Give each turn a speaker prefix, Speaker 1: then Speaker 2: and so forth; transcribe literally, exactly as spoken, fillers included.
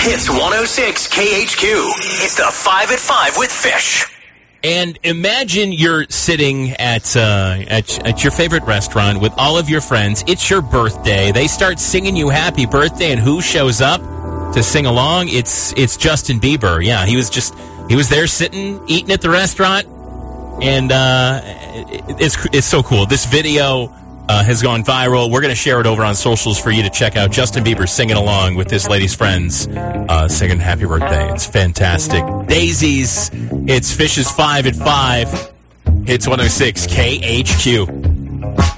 Speaker 1: Hits one oh six K H Q. It's the five at five with Fish.
Speaker 2: And imagine you're sitting at, uh, at at your favorite restaurant with all of your friends. It's your birthday. They start singing you happy birthday, and who shows up to sing along? It's it's Justin Bieber. Yeah, he was just he was there sitting, eating at the restaurant, and uh, it, it's it's so cool. This video uh, has gone viral. We're going to share it over on socials for you to check out. Justin Bieber singing along with his lady's friends, uh, singing happy birthday. It's fantastic. Daisies. It's Fish's five at five. Hits one oh six K H Q.